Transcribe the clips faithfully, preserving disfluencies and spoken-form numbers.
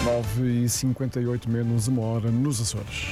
nove e cinquenta e oito, menos uma hora nos Açores.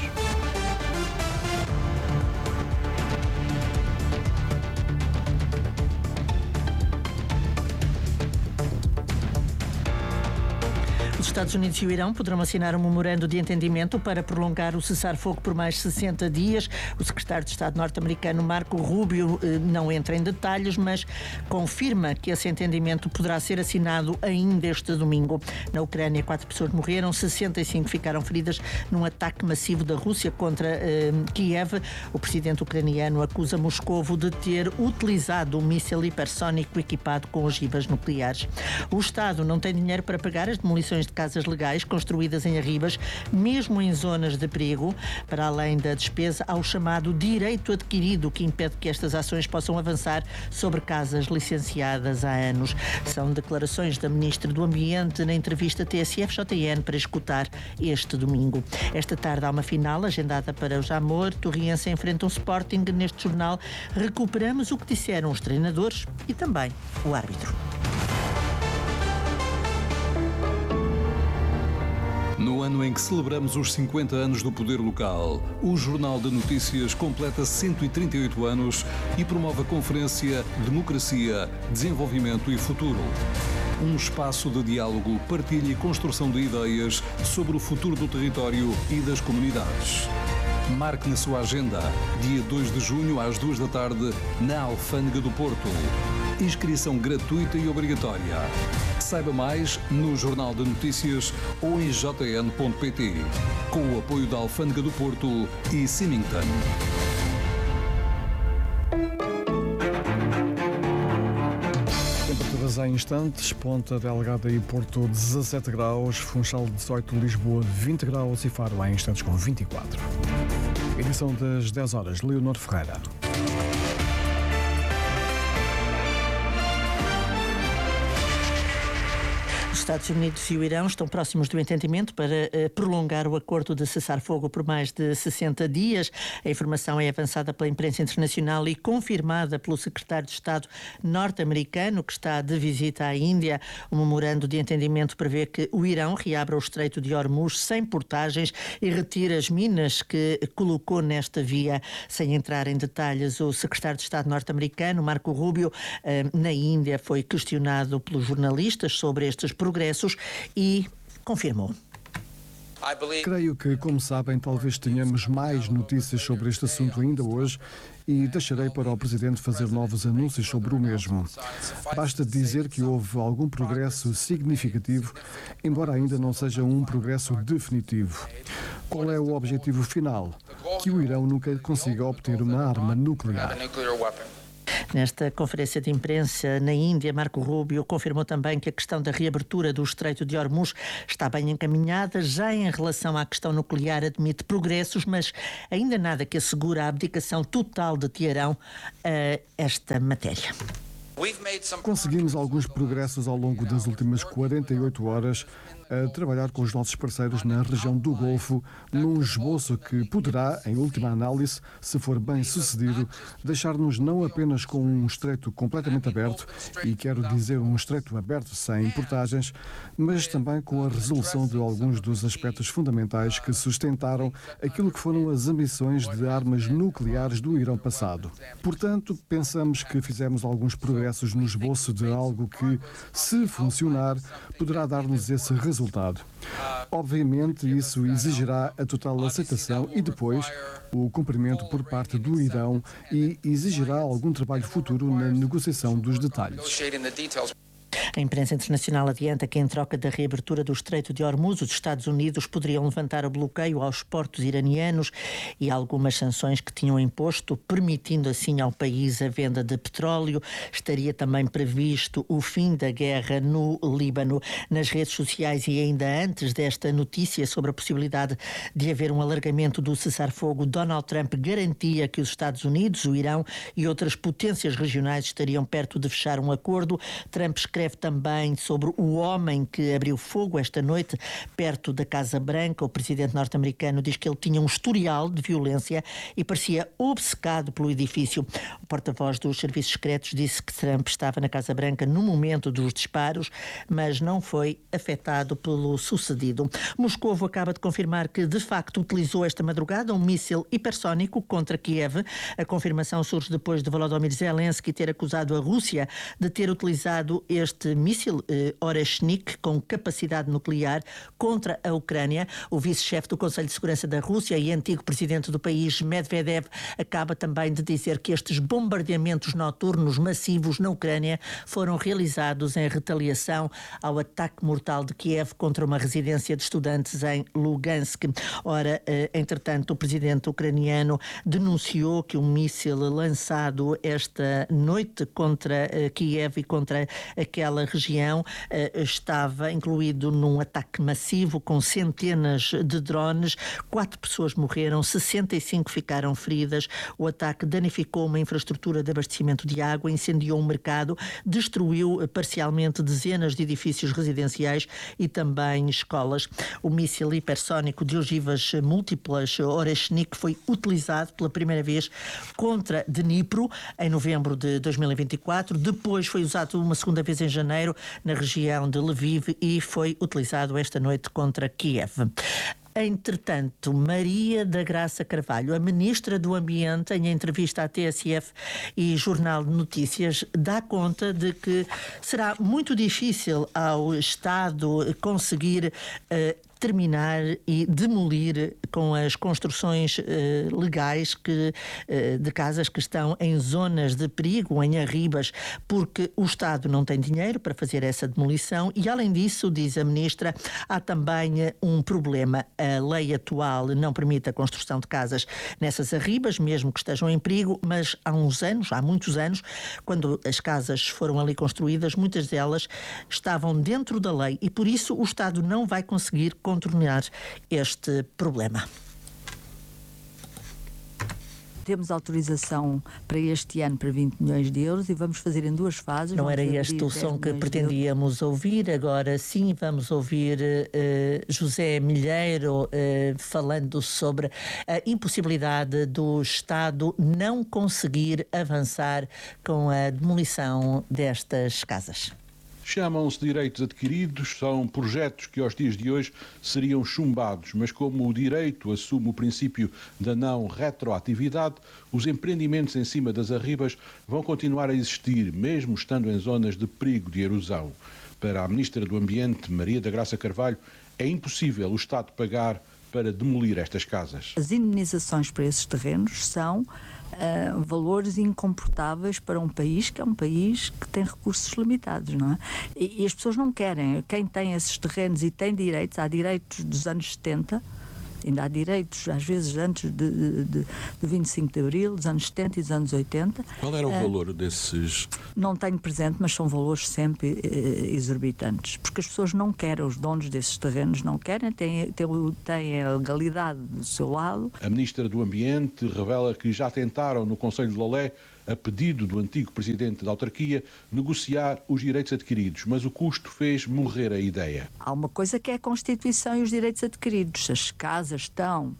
Os Estados Unidos e o Irão poderão assinar um memorando de entendimento para prolongar o cessar-fogo por mais sessenta dias. O secretário de Estado norte-americano Marco Rubio eh, não entra em detalhes, mas confirma que esse entendimento poderá ser assinado ainda este domingo. Na Ucrânia, quatro pessoas morreram, sessenta e cinco ficaram feridas num ataque massivo da Rússia contra eh, Kiev. O presidente ucraniano acusa Moscovo de ter utilizado um míssil hipersónico equipado com ogivas nucleares. O Estado não tem dinheiro para pagar as demolições de casas legais construídas em Arribas, mesmo em zonas de perigo. Para além da despesa, há o chamado direito adquirido, que impede que estas ações possam avançar sobre casas licenciadas há anos. São declarações da Ministra do Ambiente na entrevista T S F J N para escutar este domingo. Esta tarde há uma final agendada para o Jamor. Torriense enfrenta um Sporting. Neste jornal recuperamos o que disseram os treinadores e também o árbitro. No ano em que celebramos os cinquenta anos do poder local, o Jornal de Notícias completa cento e trinta e oito anos e promove a conferência Democracia, Desenvolvimento e Futuro. Um espaço de diálogo, partilha e construção de ideias sobre o futuro do território e das comunidades. Marque na sua agenda, dia dois de junho às duas da tarde, na Alfândega do Porto. Inscrição gratuita e obrigatória. Saiba mais no Jornal de Notícias ou em j n ponto p t, com o apoio da Alfândega do Porto e Symington. Temperaturas em instantes: Ponta Delgada e Porto dezassete graus, Funchal dezoito, Lisboa vinte graus e Faro em instantes com vinte e quatro. Edição das dez horas, Leonor Ferreira. Os Estados Unidos e o Irão estão próximos do entendimento para uh, prolongar o acordo de cessar-fogo por mais de sessenta dias. A informação é avançada pela imprensa internacional e confirmada pelo secretário de Estado norte-americano, que está de visita à Índia. O memorando de entendimento prevê que o Irão reabra o Estreito de Hormuz sem portagens e retire as minas que colocou nesta via. Sem entrar em detalhes, o secretário de Estado norte-americano, Marco Rubio, uh, na Índia, foi questionado pelos jornalistas sobre estes progressos e confirmou. Creio que, como sabem, talvez tenhamos mais notícias sobre este assunto ainda hoje e deixarei para o Presidente fazer novos anúncios sobre o mesmo. Basta dizer que houve algum progresso significativo, embora ainda não seja um progresso definitivo. Qual é o objetivo final? Que o Irão nunca consiga obter uma arma nuclear. Nesta conferência de imprensa na Índia, Marco Rubio confirmou também que a questão da reabertura do Estreito de Hormuz está bem encaminhada. Já em relação à questão nuclear, admite progressos, mas ainda nada que assegure a abdicação total de Teherão a esta matéria. Conseguimos alguns progressos ao longo das últimas quarenta e oito horas a trabalhar com os nossos parceiros na região do Golfo, num esboço que poderá, em última análise, se for bem sucedido, deixar-nos não apenas com um estreito completamente aberto, e quero dizer um estreito aberto sem portagens, mas também com a resolução de alguns dos aspectos fundamentais que sustentaram aquilo que foram as ambições de armas nucleares do Irão passado. Portanto, pensamos que fizemos alguns progressos no esboço de algo que, se funcionar, poderá dar-nos esse resultado. Obviamente, isso exigirá a total aceitação e depois o cumprimento por parte do Irão e exigirá algum trabalho futuro na negociação dos detalhes. A imprensa internacional adianta que, em troca da reabertura do Estreito de Hormuz, os Estados Unidos poderiam levantar o bloqueio aos portos iranianos e algumas sanções que tinham imposto, permitindo assim ao país a venda de petróleo. Estaria também previsto o fim da guerra no Líbano. Nas redes sociais e ainda antes desta notícia sobre a possibilidade de haver um alargamento do cessar-fogo, Donald Trump garantia que os Estados Unidos, o Irão e outras potências regionais estariam perto de fechar um acordo. Trump escreve também sobre o homem que abriu fogo esta noite perto da Casa Branca. O presidente norte-americano diz que ele tinha um historial de violência e parecia obcecado pelo edifício. O porta-voz dos serviços secretos disse que Trump estava na Casa Branca no momento dos disparos, mas não foi afetado pelo sucedido. Moscovo acaba de confirmar que, de facto, utilizou esta madrugada um míssil hipersónico contra Kiev. A confirmação surge depois de Volodymyr Zelensky ter acusado a Rússia de ter utilizado este míssil eh, Oreshnik com capacidade nuclear contra a Ucrânia. O vice-chefe do Conselho de Segurança da Rússia e antigo presidente do país, Medvedev, acaba também de dizer que estes bombardeamentos noturnos massivos na Ucrânia foram realizados em retaliação ao ataque mortal de Kiev contra uma residência de estudantes em Lugansk. Ora, eh, entretanto, o presidente ucraniano denunciou que um míssil lançado esta noite contra eh, Kiev e contra aquela região eh, estava incluído num ataque massivo com centenas de drones. Quatro pessoas morreram, sessenta e cinco ficaram feridas. O ataque danificou uma infraestrutura de abastecimento de água, incendiou um mercado, destruiu eh, parcialmente dezenas de edifícios residenciais e também escolas. O míssil hipersónico de ogivas múltiplas Oreshnik foi utilizado pela primeira vez contra Dnipro em novembro de dois mil e vinte e quatro. Depois foi usado uma segunda vez em janeiro na região de Lviv e foi utilizado esta noite contra Kiev. Entretanto, Maria da Graça Carvalho, a ministra do Ambiente, em entrevista à T S F e Jornal de Notícias, dá conta de que será muito difícil ao Estado conseguir uh, terminar e demolir com as construções eh, legais que, eh, de casas que estão em zonas de perigo, em arribas, porque o Estado não tem dinheiro para fazer essa demolição e, além disso, diz a ministra, há também eh, um problema. A lei atual não permite a construção de casas nessas arribas, mesmo que estejam em perigo, mas há uns anos, há muitos anos, quando as casas foram ali construídas, muitas delas estavam dentro da lei e, por isso, o Estado não vai conseguir contornar este problema. Temos autorização para este ano para vinte milhões de euros e vamos fazer em duas fases. Não era este o som que pretendíamos ouvir, agora sim vamos ouvir uh, José Milheiro uh, falando sobre a impossibilidade do Estado não conseguir avançar com a demolição destas casas. Chamam-se direitos adquiridos, são projetos que aos dias de hoje seriam chumbados, mas como o direito assume o princípio da não retroatividade, os empreendimentos em cima das arribas vão continuar a existir, mesmo estando em zonas de perigo de erosão. Para a Ministra do Ambiente, Maria da Graça Carvalho, é impossível o Estado pagar para demolir estas casas. As indenizações para esses terrenos são Uh, valores incomportáveis para um país que é um país que tem recursos limitados, não é? E, e as pessoas não querem. Quem tem esses terrenos e tem direitos, há direitos dos anos setenta, ainda há direitos, às vezes antes de, de, de, de vinte e cinco de Abril, dos anos setenta e dos anos oitenta. Qual era o uh, valor desses? Não tenho presente, mas são valores sempre uh, exorbitantes, porque as pessoas não querem, os donos desses terrenos não querem, têm, têm, têm a legalidade do seu lado. A Ministra do Ambiente revela que já tentaram no Conselho de Lolé, a pedido do antigo presidente da autarquia, negociar os direitos adquiridos, mas o custo fez morrer a ideia. Há uma coisa que é a Constituição e os direitos adquiridos. As casas estão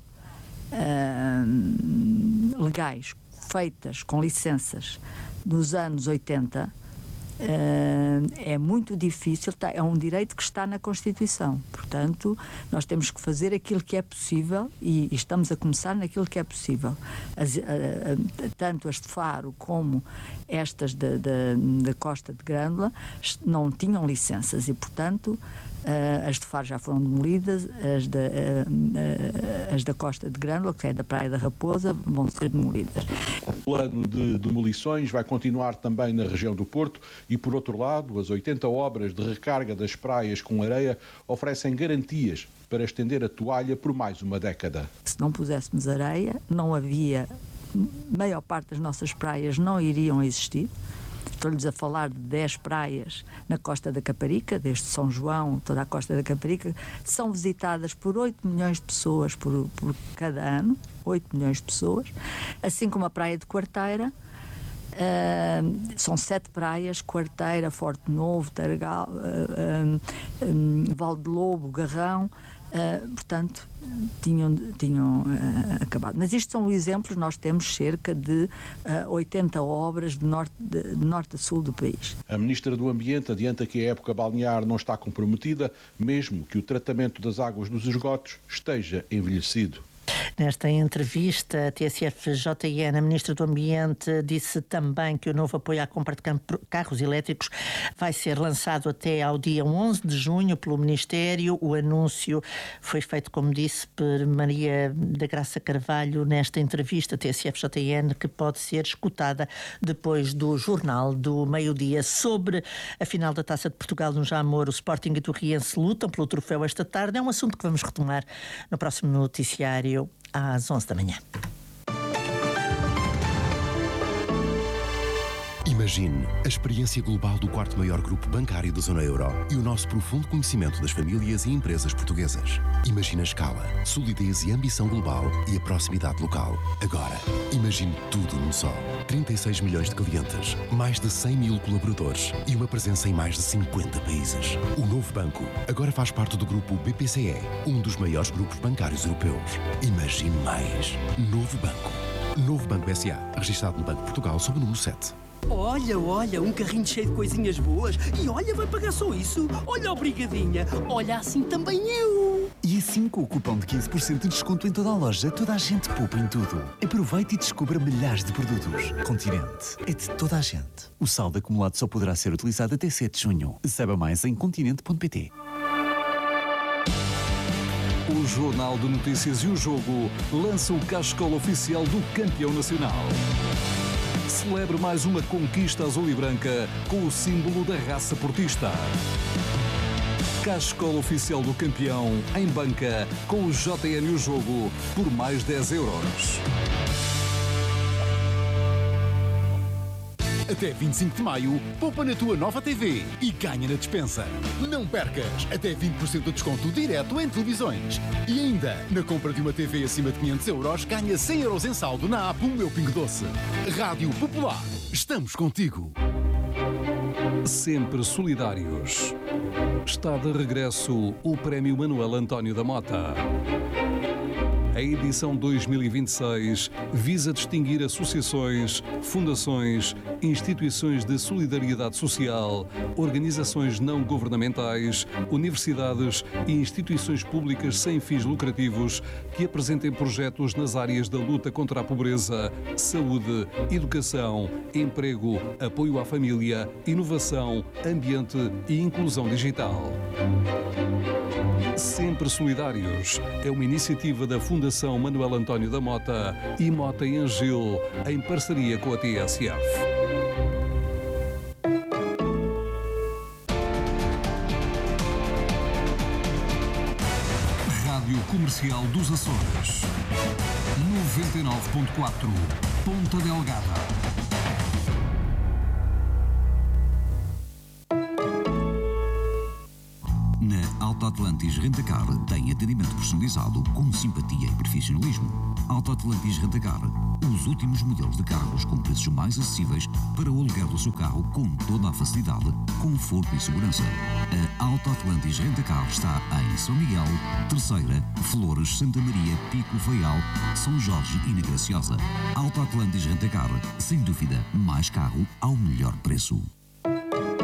uh, legais, feitas com licenças dos anos oitenta, Uh, é muito difícil, tá, é um direito que está na Constituição, portanto nós temos que fazer aquilo que é possível e, e estamos a começar naquilo que é possível. As, uh, uh, tanto as de Faro como estas da, da, da Costa de Grândola não tinham licenças e, portanto, Uh, as de Faro já foram demolidas, as da, uh, uh, as da Costa de Grândola, que é da Praia da Raposa, vão ser demolidas. O plano de demolições vai continuar também na região do Porto e, por outro lado, as oitenta obras de recarga das praias com areia oferecem garantias para estender a toalha por mais uma década. Se não puséssemos areia, não havia, a maior parte das nossas praias não iriam existir. Estou-lhes a falar de dez praias na Costa da Caparica, desde São João, toda a Costa da Caparica, são visitadas por oito milhões de pessoas por, por cada ano, oito milhões de pessoas, assim como a Praia de Quarteira, Uh, são sete praias: Quarteira, Forte Novo, Targal, uh, uh, um, Val de Lobo, Garrão. Uh, portanto, tinham, tinham uh, acabado. Mas isto são exemplos. Nós temos cerca de uh, oitenta obras de norte, de, de norte a sul do país. A Ministra do Ambiente adianta que a época balnear não está comprometida, mesmo que o tratamento das águas dos esgotos esteja envelhecido. Nesta entrevista, a T S F J N, a Ministra do Ambiente, disse também que o novo apoio à compra de carros elétricos vai ser lançado até ao dia onze de junho pelo Ministério. O anúncio foi feito, como disse, por Maria da Graça Carvalho nesta entrevista, T S F J N, que pode ser escutada depois do Jornal do Meio-Dia. Sobre a final da Taça de Portugal no Jamor, o Sporting e o Torriense lutam pelo troféu esta tarde. É um assunto que vamos retomar no próximo noticiário às onze da manhã. Imagine a experiência global do quarto maior grupo bancário da zona euro e o nosso profundo conhecimento das famílias e empresas portuguesas. Imagine a escala, solidez e ambição global e a proximidade local. Agora, imagine tudo num só. trinta e seis milhões de clientes, mais de cem mil colaboradores e uma presença em mais de cinquenta países. O novo banco agora faz parte do grupo B P C E, um dos maiores grupos bancários europeus. Imagine mais. Novo Banco. Novo Banco S A, registado no Banco de Portugal sob o número sete. Olha, olha, um carrinho cheio de coisinhas boas. E olha, vai pagar só isso. Olha, obrigadinha. Olha, assim também eu. E assim, com o cupom de quinze por cento de desconto em toda a loja, toda a gente poupa em tudo. Aproveite e descubra milhares de produtos. Continente é de toda a gente. O saldo acumulado só poderá ser utilizado até sete de junho. Saiba mais em continente ponto pt. O Jornal de Notícias e o Jogo lançam o cascola oficial do campeão nacional. Celebre mais uma conquista azul e branca com o símbolo da raça portista. Cascola oficial do campeão em banca com o J N e o Jogo por mais dez euros. Até vinte e cinco de maio, poupa na tua nova T V e ganha na despensa. Não percas! Até vinte por cento de desconto direto em televisões. E ainda, na compra de uma T V acima de quinhentos euros, ganha cem euros em saldo na app O Meu Pingo Doce. Rádio Popular. Estamos contigo. Sempre solidários. Está de regresso o Prémio Manuel António da Mota. A edição dois mil e vinte e seis visa distinguir associações, fundações, instituições de solidariedade social, organizações não governamentais, universidades e instituições públicas sem fins lucrativos que apresentem projetos nas áreas da luta contra a pobreza, saúde, educação, emprego, apoio à família, inovação, ambiente e inclusão digital. Sempre Solidários é uma iniciativa da Fundação Manuel António da Mota e Mota em Angil, em parceria com a T S F. Rádio Comercial dos Açores, noventa e nove ponto quatro, Ponta Delgada. Na Alto Atlantis Rentacar tem atendimento personalizado com simpatia e profissionalismo. Alto Atlantis Rentacar, os últimos modelos de carros com preços mais acessíveis para o aluguer do seu carro com toda a facilidade, conforto e segurança. A Alto Atlantis Rentacar está em São Miguel, Terceira, Flores, Santa Maria, Pico, Faial, São Jorge e na Graciosa. Alto Atlantis Rentacar, sem dúvida, mais carro ao melhor preço.